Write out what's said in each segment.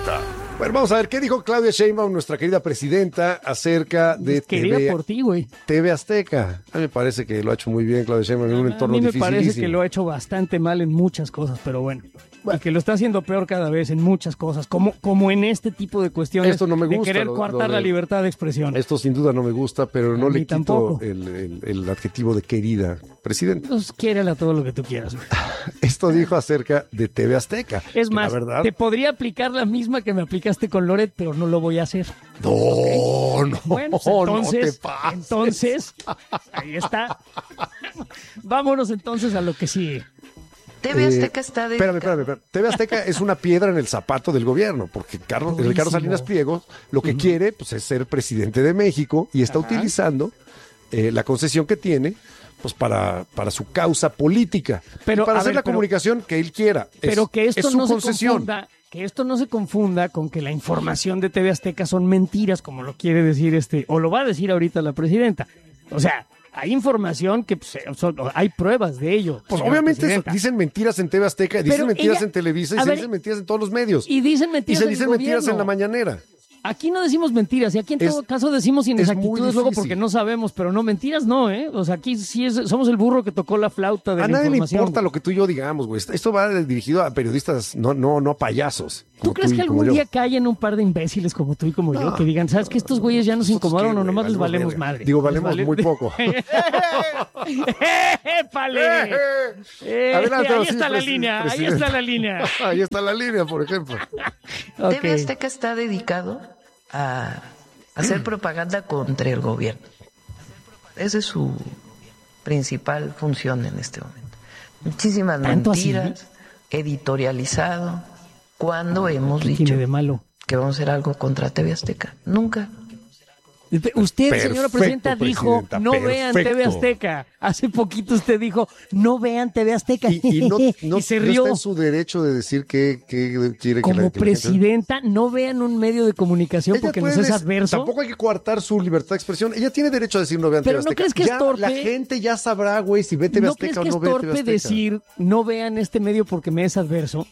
Presidenta. Bueno, vamos a ver qué dijo Claudia Sheinbaum, nuestra querida presidenta, acerca de Querida por ti, güey. TV Azteca. A mí me parece que lo ha hecho muy bien Claudia Sheinbaum en un entorno dificilísimo. A mí me parece que lo ha hecho bastante mal en muchas cosas, pero bueno. Y que lo está haciendo peor cada vez en muchas cosas, como en este tipo de cuestiones. Esto no me gusta, de querer coartar la libertad de expresión. Esto sin duda no me gusta, pero no le quito tampoco. el adjetivo de querida presidenta. Pues quiérela todo lo que tú quieras, güey. Esto dijo acerca de TV Azteca. Es más, la verdad... te podría aplicar la misma que me aplicaste con Loret, pero no lo voy a hacer. No, ¿Okay? no, bueno, pues no te pases. Entonces, ahí está. Vámonos entonces a lo que sigue. TV Azteca está dedicado. Espérame. TV Azteca es una piedra en el zapato del gobierno, porque Ricardo Salinas Pliego lo que quiere pues, es ser presidente de México y está utilizando la concesión que tiene pues para su causa política, pero, para hacer la comunicación que él quiera. Pero que esto es su no concesión. se confunda. Que esto no se confunda con que la información de TV Azteca son mentiras, como lo quiere decir o lo va a decir ahorita la presidenta. O sea, hay información que hay pruebas de ello. Pues obviamente dicen mentiras en TV Azteca, dicen mentiras en Televisa y se dicen mentiras en todos los medios. Y dicen mentiras y se dicen mentiras en la mañanera. Aquí no decimos mentiras, y aquí en todo caso decimos inexactitudes luego porque no sabemos, pero no, mentiras no, ¿eh? O sea, aquí sí somos el burro que tocó la flauta de la información. A nadie le importa lo que tú y yo digamos, güey. Esto va dirigido a periodistas, no a payasos. ¿Tú crees que algún día callen un par de imbéciles como tú y como yo que digan, ¿sabes que estos güeyes ya nos incomodaron o nomás les valemos madre? Digo, valemos muy poco. ¡Épale! Adelante, ahí está la línea, ahí está la línea. Ahí está la línea, por ejemplo. TV Azteca está dedicado a hacer propaganda contra el gobierno. Esa es su principal función en este momento. Muchísimas mentiras, editorializado. ¿Cuándo hemos dicho de malo? Que vamos a hacer algo contra TV Azteca? Nunca. Usted, señora presidenta, dijo, no vean TV Azteca. Hace poquito usted dijo, no vean TV Azteca. Y no se rió. No está en su derecho de decir que quiere como que la presidenta, no vean un medio de comunicación porque nos es adverso. Tampoco hay que coartar su libertad de expresión. Ella tiene derecho a decir no vean Pero TV Azteca. ¿no crees que es torpe? La gente ya sabrá, güey, si ve TV Azteca o no ve TV Azteca. ¿No crees que es torpe decir, no vean este medio porque me es adverso?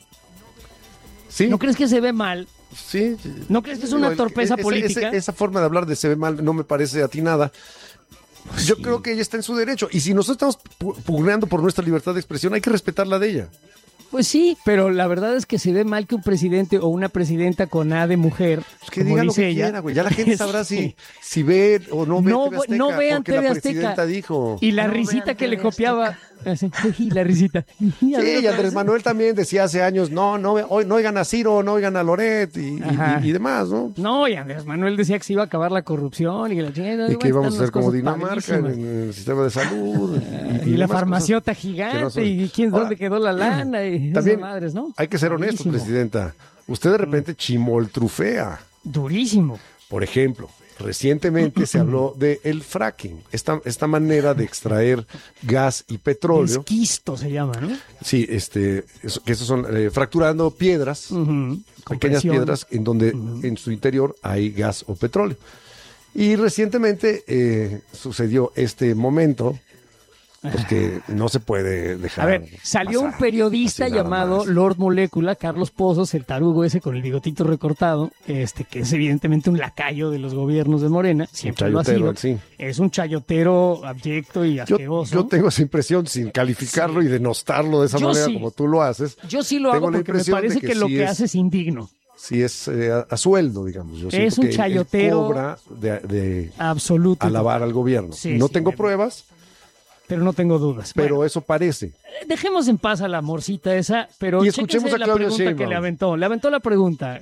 Sí. ¿No crees que se ve mal? Sí. ¿No crees que es una torpeza política? Esa forma de hablar de se ve mal no me parece atinada. Pues yo creo que ella está en su derecho. Y si nosotros estamos pugneando por nuestra libertad de expresión, hay que respetar la de ella. Pues sí, pero la verdad es que se ve mal que un presidente o una presidenta con A de mujer, pues que como diga dice lo que ella, quiera, güey. Ya la gente sabrá si ve o no ve TV Azteca. No vean porque TV la Azteca. presidenta dijo. Y la No risita vean que le TV copiaba. Y la risita. Sí, y Andrés Manuel también decía hace años, no oigan a Ciro, no oigan a Loret y demás, ¿no? No, y Andrés Manuel decía que se iba a acabar la corrupción y que la chingada. Y que íbamos a ser como Dinamarca en el sistema de salud. Y la farmaciota gigante, y dónde quedó la lana, y también esas madres, ¿no? Hay que ser honestos, presidenta. Usted de repente chimoltrufea. Durísimo. Por ejemplo, recientemente se habló de el fracking, esta manera de extraer gas y petróleo. Esquisto se llama, ¿no? Sí, que esos son fracturando piedras, pequeñas piedras en donde en su interior hay gas o petróleo. Y recientemente sucedió este momento, pues que no se puede dejar. A ver, salió un periodista llamado Lord Molécula, Carlos Pozos, el tarugo ese con el bigotito recortado, que es evidentemente un lacayo de los gobiernos de Morena, siempre lo ha sido. Sí. Es un chayotero abyecto y asqueroso. Yo tengo esa impresión, sin calificarlo y denostarlo de esa manera como tú lo haces. Yo sí lo hago porque me parece que lo que hace es indigno. Sí, es a sueldo, digamos. Yo es un chayotero. Cobra de absoluto. Alabar al gobierno. Sí, no tengo pruebas. Pero no tengo dudas. Pero eso parece. Dejemos en paz a la morcita esa, pero y escuchemos a Claudia Sheinbaum. Que le aventó. Le aventó la pregunta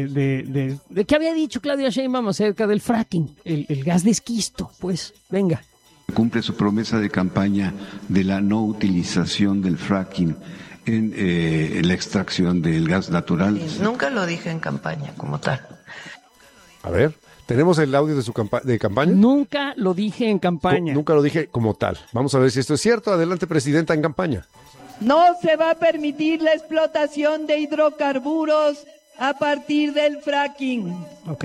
de qué había dicho Claudia Sheinbaum acerca del fracking, el gas de esquisto. Pues, venga. Cumple su promesa de campaña de la no utilización del fracking en la extracción del gas natural. Nunca lo dije en campaña como tal. A ver. ¿Tenemos el audio de su campaña? Nunca lo dije en campaña. Nunca lo dije como tal. Vamos a ver si esto es cierto. Adelante, presidenta, en campaña. No se va a permitir la explotación de hidrocarburos a partir del fracking. Ok.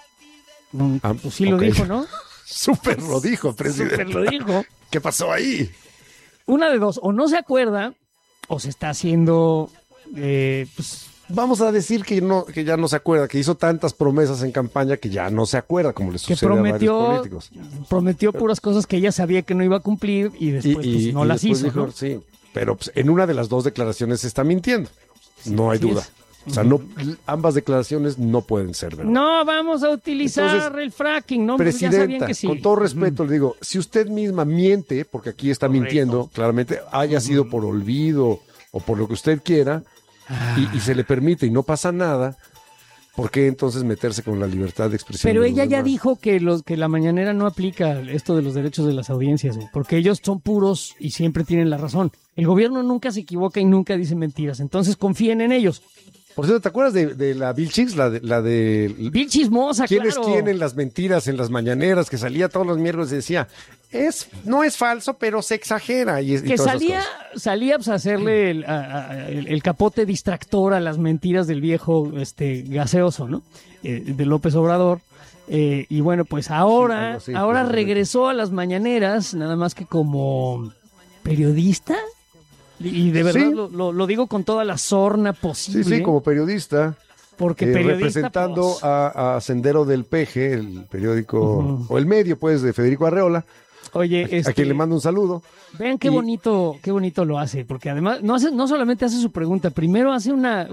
Pues sí lo dijo, ¿no? Súper lo dijo, presidenta. Súper lo dijo. ¿Qué pasó ahí? Una de dos. O no se acuerda, o se está haciendo... vamos a decir que ya no se acuerda, que hizo tantas promesas en campaña que ya no se acuerda, como le sucede a varios políticos. Prometió puras cosas que ella sabía que no iba a cumplir y después no las hizo. Dijo, ¿no? Sí, pero pues, en una de las dos declaraciones se está mintiendo. No hay duda. O sea, ambas declaraciones no pueden ser verdad. No vamos a utilizar Entonces, el fracking, ¿no? Presidenta, ya sabían que sí. con todo respeto le digo, si usted misma miente, porque aquí está mintiendo, claramente, haya sido por olvido o por lo que usted quiera, y se le permite y no pasa nada, ¿por qué entonces meterse con la libertad de expresión? Pero ella ya dijo que la mañanera no aplica esto de los derechos de las audiencias, porque ellos son puros y siempre tienen la razón. El gobierno nunca se equivoca y nunca dice mentiras, entonces confíen en ellos. Por cierto, ¿te acuerdas de la Vilchis? La de Bill Chismosa, ¿quiénes claro. tienen las mentiras en las mañaneras? Que salía todos los miércoles y decía, no es falso, pero se exagera. Y que todas salía pues, a hacerle el capote distractor a las mentiras del viejo gaseoso, ¿no? De López Obrador. Y bueno, pues ahora regresó a las mañaneras, nada más que como periodista. Y de verdad Sí. lo digo con toda la sorna posible. Sí, como periodista. Porque periodista, representando pues, a Sendero del Peje, el periódico, o el medio, pues, de Federico Arreola. Oye, a quien le mando un saludo. Vean qué bonito lo hace, porque además no solamente hace su pregunta, primero hace una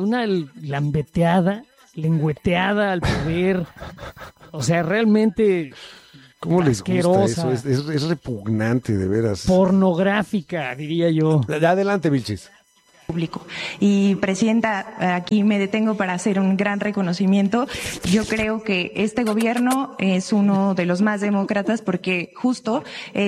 lengüeteada al poder. O sea, realmente ¿Cómo les gusta asquerosa, eso? Es repugnante, de veras. pornográfica, diría yo. Adelante, Vilchis. Público. Y presidenta, aquí me detengo para hacer un gran reconocimiento. Yo creo que este gobierno es uno de los más demócratas porque justo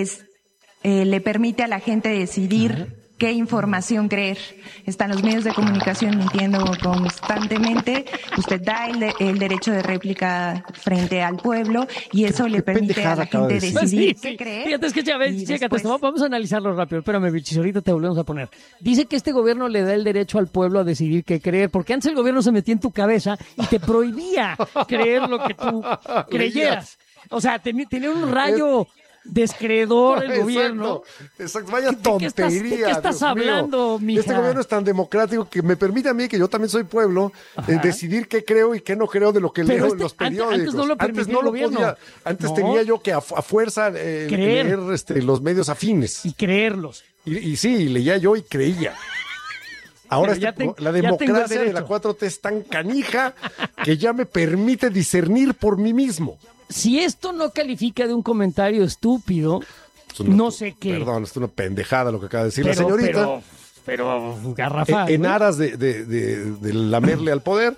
le permite a la gente decidir qué información creer. Están los medios de comunicación mintiendo constantemente. Usted da el derecho de réplica frente al pueblo y eso le permite a la gente decidir qué creer. Fíjate, es que chécate esto. Vamos a analizarlo rápido. Espérame, Vilchis, ahorita te volvemos a poner. Dice que este gobierno le da el derecho al pueblo a decidir qué creer, porque antes el gobierno se metía en tu cabeza y te prohibía creer lo que tú creyeras. O sea, tenía un rayo descreedor el gobierno. Exacto. Vaya tontería. ¿De qué estás hablando, mija? Este gobierno es tan democrático que me permite a mí, que yo también soy pueblo, decidir qué creo y qué no creo de lo que leo en los periódicos. Antes no lo permitía el gobierno. Podía. Antes tenía yo que a fuerza leer los medios afines. Y creerlos. Y sí, leía yo y creía. Ahora la democracia de la 4T es tan canija que ya me permite discernir por mí mismo. Si esto no califica de un comentario estúpido, no sé qué. Perdón, es una pendejada lo que acaba de decir la señorita. Pero garrafal. En aras de lamerle al poder,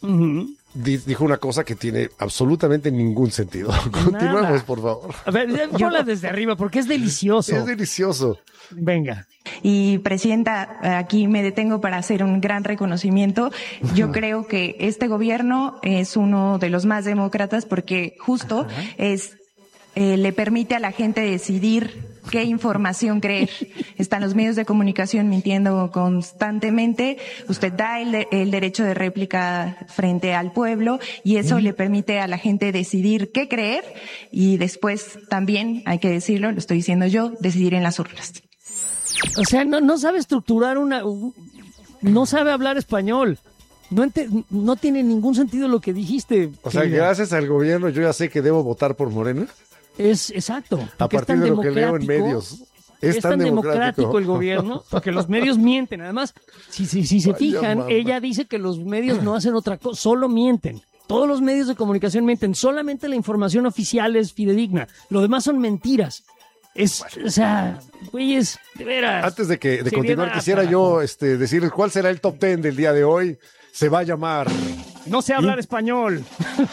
dijo una cosa que tiene absolutamente ningún sentido. Continuemos, por favor. A ver, ponla desde arriba, porque es delicioso. Es delicioso. Venga. Y presidenta, aquí me detengo para hacer un gran reconocimiento. Yo creo que este gobierno es uno de los más demócratas porque justo le permite a la gente decidir qué información creer. Están los medios de comunicación mintiendo constantemente. Usted da el derecho de réplica frente al pueblo y eso le permite a la gente decidir qué creer y después también, hay que decirlo, lo estoy diciendo yo, decidir en las urnas. O sea, no sabe estructurar no sabe hablar español. No tiene ningún sentido lo que dijiste. O sea, gracias al gobierno yo ya sé que debo votar por Morena. Es exacto. A partir de lo que leo en medios. Es tan democrático el gobierno, porque los medios mienten. Además, si se fijan, ella dice que los medios no hacen otra cosa, solo mienten. Todos los medios de comunicación mienten. Solamente la información oficial es fidedigna. Lo demás son mentiras. O sea, güeyes, de veras. Antes de continuar, quisiera yo decirles cuál será el top 10 del día de hoy. Se va a llamar... No sé hablar español.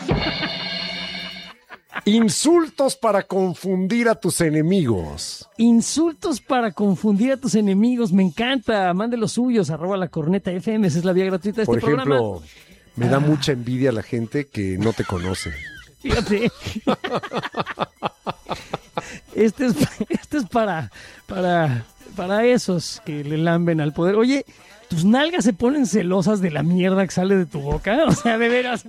Insultos para confundir a tus enemigos. Insultos para confundir a tus enemigos. Me encanta. Mande los suyos. @lacornetafm. Esa es la vía gratuita de Por este ejemplo, programa. Me da mucha envidia la gente que no te conoce. Fíjate. Este es para esos que le lamben al poder. Oye, ¿tus nalgas se ponen celosas de la mierda que sale de tu boca? O sea, de veras.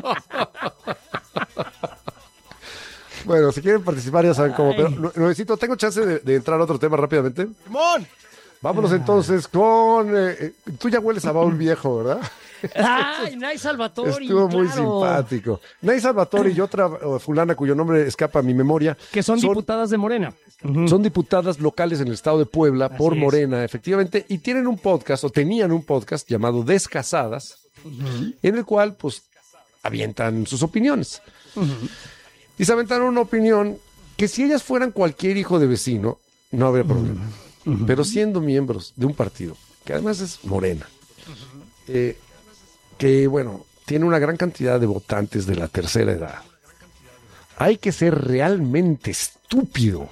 Bueno, si quieren participar ya saben cómo. Pero tengo chance de entrar a otro tema rápidamente. ¡Simón! Vámonos entonces con... tú ya hueles a baúl viejo, ¿verdad? ¡Ay, Nay Salvatori! Estuvo muy simpático. Nay Salvatori y otra fulana cuyo nombre escapa a mi memoria. Que son diputadas de Morena. Son diputadas locales en el estado de Puebla por Morena, efectivamente, y tienen un podcast, o tenían un podcast llamado Descasadas, en el cual, pues, avientan sus opiniones. Y se aventaron una opinión que si ellas fueran cualquier hijo de vecino, no habría problema. Pero siendo miembros de un partido, que además es Morena, que, bueno, tiene una gran cantidad de votantes de la tercera edad, hay que ser realmente estúpido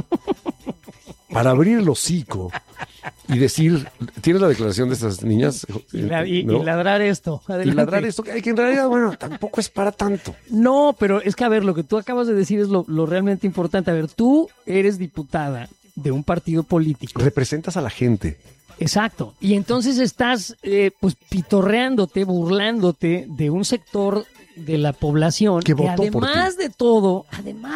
para abrir el hocico y decir, ¿tienes la declaración de estas niñas? Y ladrar esto. Adelante. Y ladrar esto, que en realidad, bueno, tampoco es para tanto. No, pero es que, a ver, lo que tú acabas de decir es lo realmente importante. A ver, tú eres diputada de un partido político. Representas a la gente. Exacto. Y entonces estás, pues, pitorreándote, burlándote de un sector de la población que además de todo,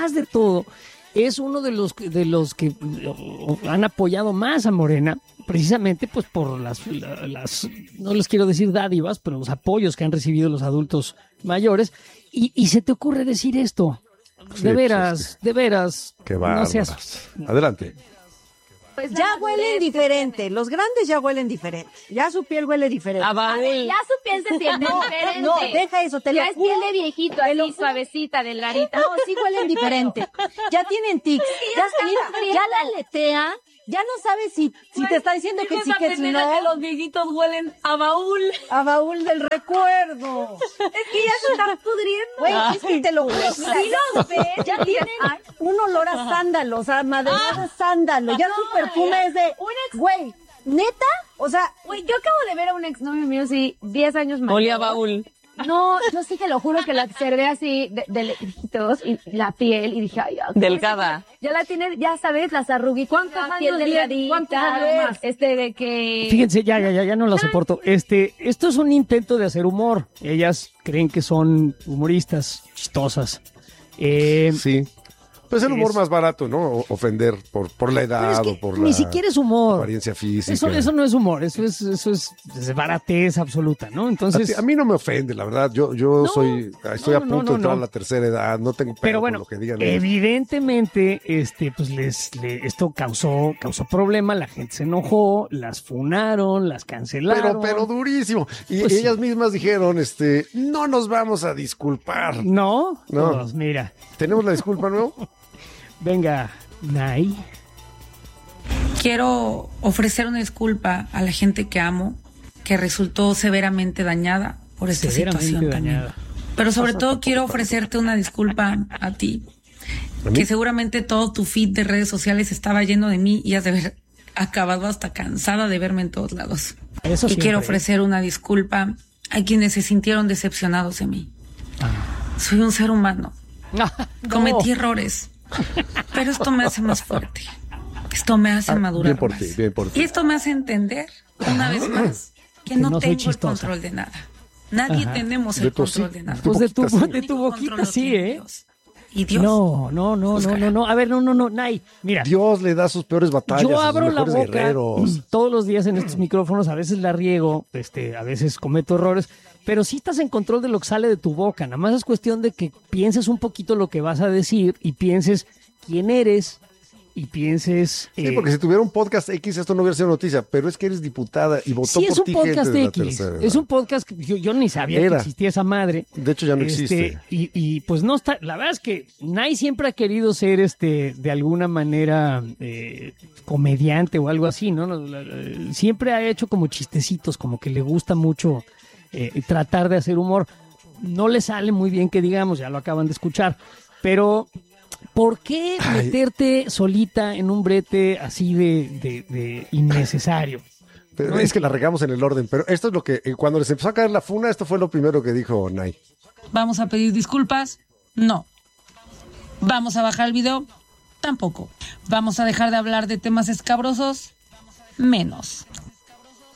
es uno de los que han apoyado más a Morena, precisamente pues por las no les quiero decir dádivas, pero los apoyos que han recibido los adultos mayores, y se te ocurre decir esto. Sí, de veras. Qué bárbaras. No seas... Adelante. Pues ya huelen diferente, los grandes ya huelen diferente, ya su piel huele diferente. Ya su piel se siente diferente. No, deja eso, te lo juro. Ya es piel de viejito, así suavecita, delgadita. No, sí huelen diferente. Ya tienen tics, ya la aletea, ya no sabes si te está diciendo que sí, que no. Que los viejitos huelen a baúl. A baúl del recuerdo. Es que ya se están pudriendo. Güey, es que te lo juro. Si los ves, ya tienen un olor a sándalos, a madera de sándalo. Ya su perfume es de... Güey, ¿neta? O sea... Güey, yo acabo de ver a un exnovio mío, sí, 10 años mayor. Olía a baúl. No, yo sí te lo juro que la observé así de lejitos y la piel y dije, ay, delgada. Ya la tiene, ya sabes, las arruguitas. ¿Cuántos años delgadita? ¿Cuántos años más? De que... Fíjense, ya no la soporto. Esto es un intento de hacer humor. Ellas creen que son humoristas chistosas. Sí. Pues el humor más barato, ¿no? Ofender por la edad o por ni siquiera es humor. Apariencia física. Eso no es humor, eso es baratez absoluta, ¿no? Entonces a mí no me ofende, la verdad. Yo estoy a punto de entrar a la tercera edad, no tengo pero bueno, lo que digan. Evidentemente, pues esto causó problema, la gente se enojó, las funaron, las cancelaron. Pero durísimo. Y pues ellas mismas dijeron, no nos vamos a disculpar. No. Pues mira. ¿Tenemos la disculpa, no? Venga, Nay. Quiero ofrecer una disculpa a la gente que amo, que resultó severamente dañada por esta situación también. Pero sobre todo quiero ofrecerte una disculpa a ti, que seguramente todo tu feed de redes sociales estaba lleno de mí y has de haber acabado hasta cansada de verme en todos lados. Y quiero ofrecer una disculpa a quienes se sintieron decepcionados de mí. Soy un ser humano. Cometí errores. Pero esto me hace más fuerte. Esto me hace madurar más. Bien por ti. Y esto me hace entender, una vez más, que no tengo el control de nada. Nadie tenemos el control de nada. Pues de tu boquita sí, ¿eh? Y Dios. No. A ver, no, Nay, mira. Dios le da sus peores batallas. Yo abro la boca guerreros. todos los días en estos micrófonos, a veces la riego, a veces cometo errores, pero sí estás en control de lo que sale de tu boca. Nada más es cuestión de que pienses un poquito lo que vas a decir y pienses quién eres y pienses... Sí, porque si tuviera un podcast X esto no hubiera sido noticia, pero es que eres diputada y votó por ti gente de la tercera edad. Sí, es un podcast X. Es un podcast que yo ni sabía que existía esa madre. De hecho ya no existe. Y pues no está... La verdad es que Nay siempre ha querido ser de alguna manera comediante o algo así, ¿no? Siempre ha hecho como chistecitos, como que le gusta mucho tratar de hacer humor. No le sale muy bien que digamos, ya lo acaban de escuchar, pero... ¿Por qué meterte solita en un brete así de innecesario? Pero es que la regamos en el orden, pero esto es lo que, cuando les empezó a caer la funa, esto fue lo primero que dijo Nay. ¿Vamos a pedir disculpas? No. ¿Vamos a bajar el video? Tampoco. ¿Vamos a dejar de hablar de temas escabrosos? Menos.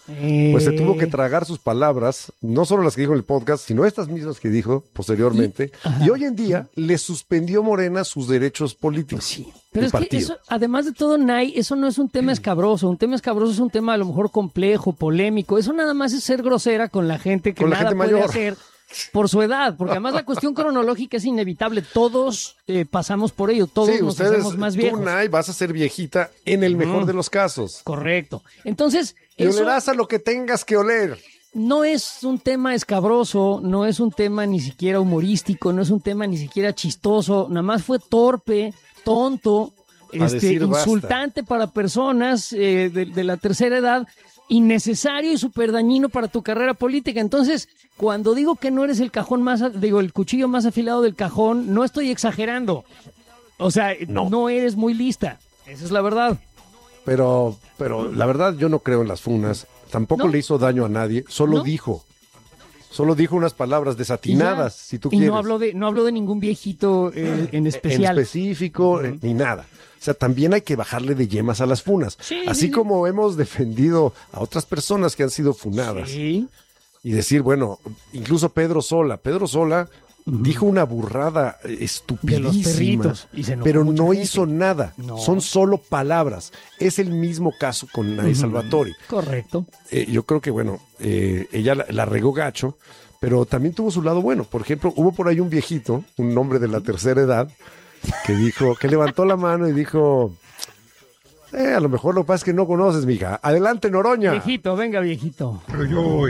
pues se tuvo que tragar sus palabras, no solo las que dijo en el podcast, sino estas mismas que dijo posteriormente, y hoy en día le suspendió Morena sus derechos políticos. Sí. Pero es que eso, además de todo, Nay, eso no es un tema escabroso. Un tema escabroso es un tema a lo mejor complejo, polémico. Eso nada más es ser grosera con la gente que nada puede hacer por su edad, porque además la cuestión cronológica es inevitable. Todos pasamos por ello, todos nos hacemos más viejos. Tú, Nay, vas a ser viejita en el mejor de los casos. Correcto. Entonces, y olerás a lo que tengas que oler. No es un tema escabroso, no es un tema ni siquiera humorístico, no es un tema ni siquiera chistoso, nada más fue torpe, tonto, insultante basta para personas de la tercera edad, innecesario y súper dañino para tu carrera política. Entonces, cuando digo que no eres el el cuchillo más afilado del cajón, no estoy exagerando. O sea, no eres muy lista. Esa es la verdad. Pero la verdad yo no creo en las funas. Tampoco le hizo daño a nadie. Solo dijo unas palabras desatinadas, si tú quieres. No habló de ningún viejito en especial. En específico, ni nada. O sea, también hay que bajarle de yemas a las funas. Así como hemos defendido a otras personas que han sido funadas. Sí. Y decir, bueno, incluso Pedro Sola dijo una burrada estupidísima, de los perritos, y se enojó pero mucha no gente. hizo nada. No. Son solo palabras. Es el mismo caso con Nay Salvatori. Correcto. Yo creo que, bueno, ella la regó gacho, pero también tuvo su lado bueno. Por ejemplo, hubo por ahí un viejito, un hombre de la tercera edad, que levantó la mano y dijo... a lo mejor lo que pasa es que no conoces, mija. Adelante, Noroña. Viejito, venga, viejito. Pero yo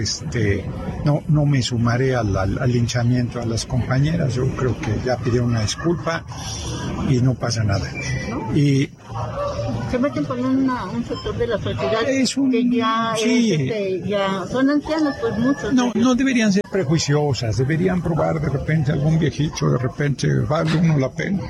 no me sumaré al linchamiento a las compañeras. Yo creo que ya pidió una disculpa y no pasa nada. ¿No? Y se meten por un sector de la sociedad que ya son ancianos, pues muchos. No deberían ser prejuiciosas, deberían probar de repente algún viejito, de repente vale uno la pena.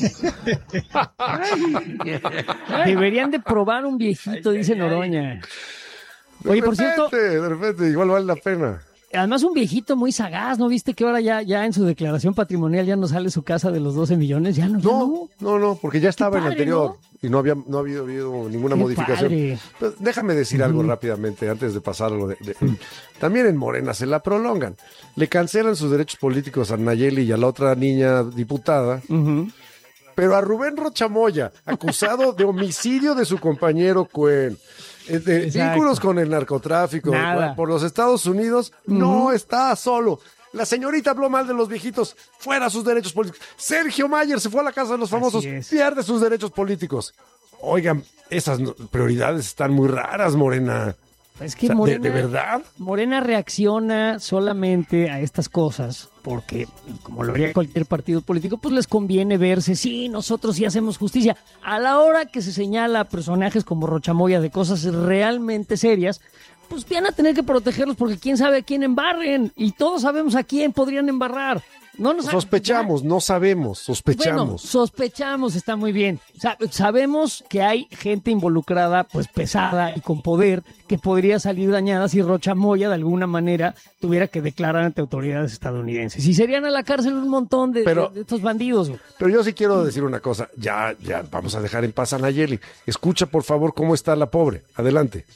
Deberían de probar un viejito, dice Noroña. Oye, por cierto, de repente igual vale la pena. Además, un viejito muy sagaz, ¿no viste que ahora ya en su declaración patrimonial ya no sale su casa de los 12 millones? No, porque ya estaba en el anterior, ¿no? Y no había habido ninguna modificación. Pues, déjame decir algo rápidamente antes de pasar a lo de también en Morena se la prolongan. Le cancelan sus derechos políticos a Nayeli y a la otra niña diputada. Pero a Rubén Rocha Moya, acusado de homicidio de su compañero Cuen, de vínculos con el narcotráfico por los Estados Unidos, no está solo. La señorita habló mal de los viejitos, fuera sus derechos políticos. Sergio Mayer se fue a la casa de los famosos, pierde sus derechos políticos. Oigan, esas prioridades están muy raras, Morena. Es que Morena, ¿de verdad? Morena reacciona solamente a estas cosas porque, como lo haría cualquier partido político, pues les conviene verse, sí, nosotros sí hacemos justicia. A la hora que se señala a personajes como Rocha Moya de cosas realmente serias, pues van a tener que protegerlos porque quién sabe a quién embarren. Y todos sabemos a quién podrían embarrar. Sospechamos, no sabemos, sospechamos. Bueno, sospechamos, está muy bien. Sabemos que hay gente involucrada, pues pesada y con poder, que podría salir dañada si Rocha Moya de alguna manera tuviera que declarar ante autoridades estadounidenses. Y serían a la cárcel un montón de estos bandidos. Pero yo sí quiero decir una cosa, ya vamos a dejar en paz a Nayeli. Escucha, por favor, cómo está la pobre. Adelante.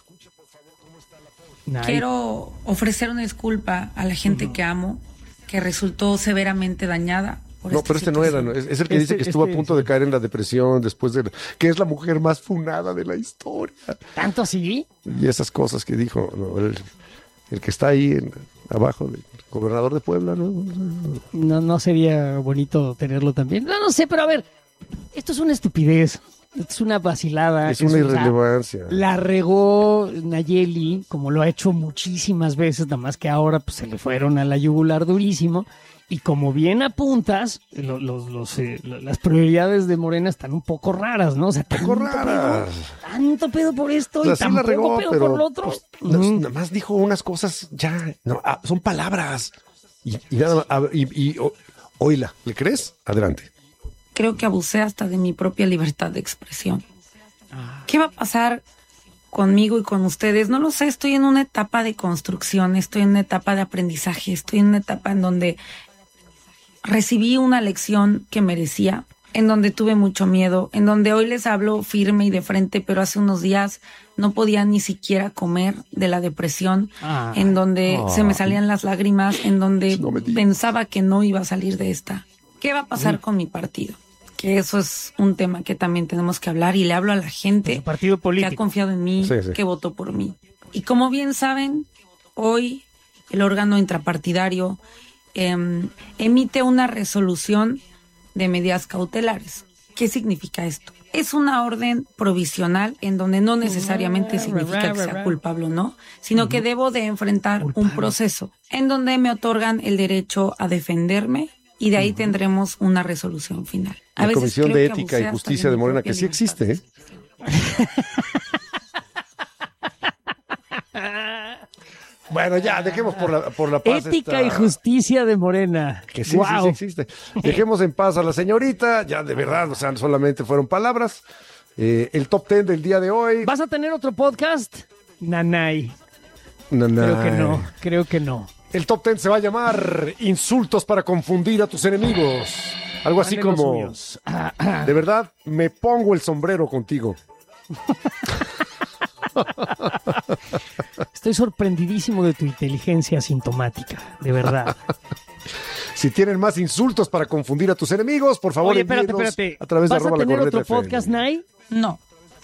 Quiero ofrecer una disculpa a la gente que amo, que resultó severamente dañada. Pero este no era, es el que dice que estuvo a punto de caer en la depresión después de... que es la mujer más funada de la historia. ¿Tanto así? Y esas cosas que dijo, el que está ahí abajo, el gobernador de Puebla, ¿no? No sería bonito tenerlo también. No sé, pero a ver, esto es una estupidez. Esto es una vacilada. Es una irrelevancia. La regó Nayeli, como lo ha hecho muchísimas veces, nada más que ahora pues, se le fueron a la yugular durísimo. Y como bien apuntas, las prioridades de Morena están un poco raras, ¿no? O sea, tanto pedo por esto y tan poco pedo por lo otro. Pues, nada más dijo unas cosas ya, son palabras. Y oíla, ¿le crees? Adelante. Creo que abusé hasta de mi propia libertad de expresión. ¿Qué va a pasar conmigo y con ustedes? No lo sé, estoy en una etapa de construcción, estoy en una etapa de aprendizaje, estoy en una etapa en donde recibí una lección que merecía, en donde tuve mucho miedo, en donde hoy les hablo firme y de frente, pero hace unos días no podía ni siquiera comer de la depresión, en donde se me salían las lágrimas, en donde pensaba que no iba a salir de esta. ¿Qué va a pasar con mi partido? Que eso es un tema que también tenemos que hablar, y le hablo a la gente que ha confiado en mí, que votó por mí. Y como bien saben, hoy el órgano intrapartidario emite una resolución de medidas cautelares. ¿Qué significa esto? Es una orden provisional en donde no necesariamente significa que sea culpable o no, sino que debo de enfrentar un proceso en donde me otorgan el derecho a defenderme, y de ahí tendremos una resolución final. La Comisión de Ética y Justicia de Morena, que sí existe, ¿eh? Bueno, ya, dejemos por la paz. Ética y Justicia de Morena. Que sí, sí existe. Dejemos en paz a la señorita, ya de verdad, o sea, solamente fueron palabras. El top 10 del día de hoy. ¿Vas a tener otro podcast? Nanay. Creo que no. El top 10 se va a llamar Insultos para confundir a tus enemigos. Algo así como, de verdad, me pongo el sombrero contigo. Estoy sorprendidísimo de tu inteligencia asintomática, de verdad. Si tienen más insultos para confundir a tus enemigos, por favor, espérate. A través ¿Vas de a tener otro FM. podcast, Nay? No.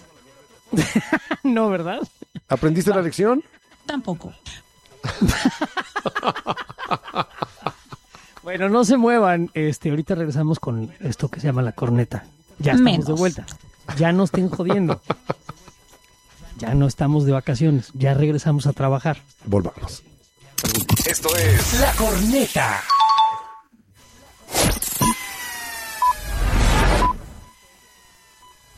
No, ¿verdad? ¿Aprendiste la lección? Tampoco. Bueno, no se muevan. Ahorita regresamos con esto que se llama La Corneta. Ya estamos de vuelta. Ya no estén jodiendo. Ya no estamos de vacaciones. Ya regresamos a trabajar. Volvamos. Esto es La Corneta.